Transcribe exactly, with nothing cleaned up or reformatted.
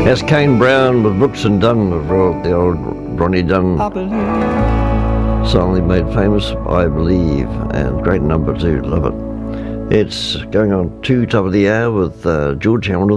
That's Kane Brown with Brooks and Dunn, the old Ronnie Dunn song he made famous, I Believe, and great number too, love it. It's going on two top of the hour with uh, George Hamilton.